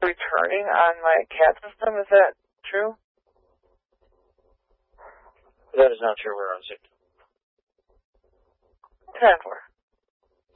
returning on my CAT system. Is that true? That is not true. We're on 6. 10-4.